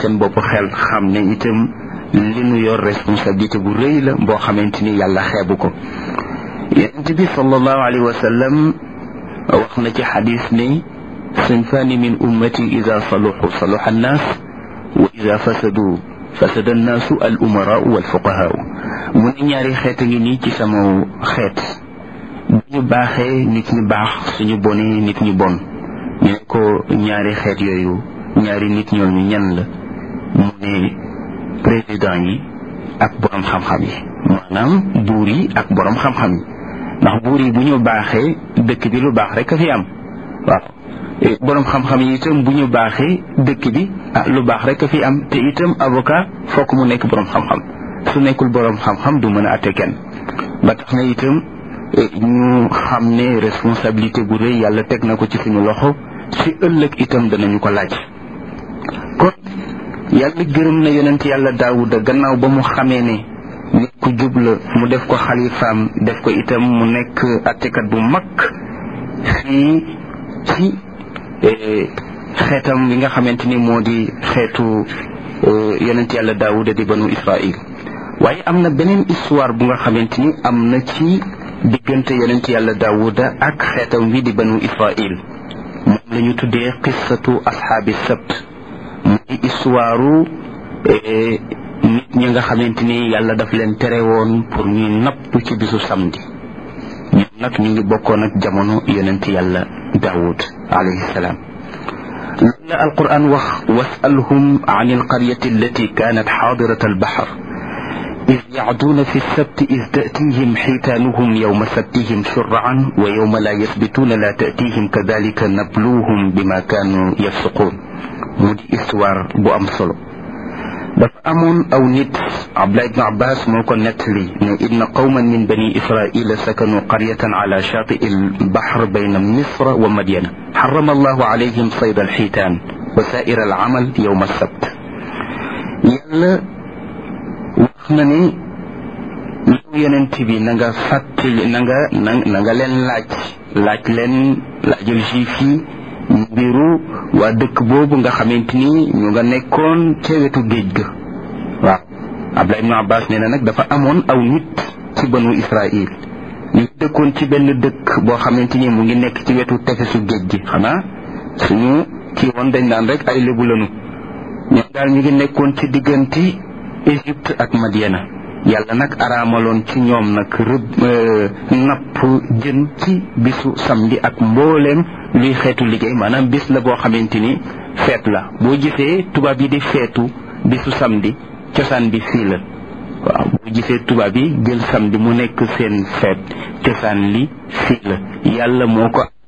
seen bopp xel xam ne itam li nu yor responsabilité bu rëy la boo xamante ni yàlla xeebu ko. yonent bi sallallahu alayhi wa sallam wax na ci xadis ne sinfaani min ummati ida saluxu saluxa annaas wa ida fasadu fasada annaasu al umaraau wal fuqahaau. mu ne ñaari xeet a ngi nii ci sama xeet, bu ñu baaxee nit ñi baax, suñu bonee nit ñi bon. ñu ne ko ñaari xeet yooyu ñaari nit ñooñu ñan la? mu ne président yi ak borom xam-xam yi, maanaam buur yi ak borom xam-xam yi. ndax buur yi bu ñu baaxee dëkk bi lu baax rek a fi am. waaw borom xam-xam yi itam bu ñu baaxee dëkk bi lu baax rek a fi am. te itam avocat fokk mu nekk borom xam-xam, su nekkul borom xam-xam du mën a atte kenn. ba tax na itam ñu xam ne responsabilité bu rëy yàlla teg na ko ci suñu loxo, ci ëllëg itam danañu ko laaj. kon yàlla gërëm na yonent yàlla Daawuda gannaaw ba mu xamee ne nit ku jub la, mu def ko xalifaam, def ko itam mu nekk attekat bu mag fii ci xeetam bi nga xamante ni moo di xeetu yonent yàlla Daawuda di banu Israil. waaye am na beneen histoire bu nga xamante ni am na ci diggante yonent yàlla Daawuda ak xeetam bi di banu Israil. moom la ñu tuddee qissatu ashaabi sabt, muy histoire nit ñi nga xamante ni yàlla daf leen tere woon pour ñuy napp ci bisu samedi. ñoom nag ñu ngi bokkoon ak jamono yonent yàlla Daawud alayhi salaam. loolu la alquran wax wasalhum an alqaryati allati kanat xaadirata albaxar إذ يعدون في السبت إذ تأتيهم حيتانهم يوم سبتهم شرعا ويوم لا يسبتون لا تأتيهم كذلك نبلوهم بما كانوا يفسقون. مودي استوار بو أم solo. dafa amoon aw nit, Abdullah ibn Abbas moo ko nettali ne inna qawman min bani Israila sakanu qaryatan ala shaati'i al-bahr bayna Misra wa Madyana harrama Allahu alayhim sayda al-hiitaan wa saa'ira al-amal yawma as-sabt. Yàlla wax na ni yow yonent bi na nga fàttali na nga leen laaj leen laajal juif yi mbiru waa dëkk boobu nga xamante ni ñu nga nekkoon ca wetu géej ga. waaw Abdullah ibn Abbas nee na nag dafa amoon aw nit ci banu Israil ñu dëkkoon ci benn dëkk boo xamante ni mu ngi nekk ci wetu tefesu géej gi. xanaa suñu kii woon dañ daan rek ay lébu lanu. ñoom daal ñu ngi nekkoon ci diggante Égypte ak Madiana. yàlla nag araamaloon ci ñoom nag napp jën ci bisu samedi ak mbooleem luy xeetu liggéey, maanaam bis la boo xamante ni feet la. boo gisee tubaab yi di feetu bisu samedi cosaan bi fii la. waaw boo gisee tubaab yi jël samedi mu nekk seen feet cosaan li fii la. yàlla moo ko